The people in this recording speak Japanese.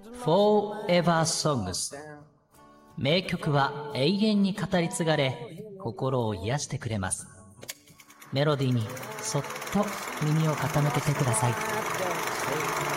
Forever Songs。名曲は永遠に語り継がれ、心を癒してくれます。メロディーにそっと耳を傾けてください。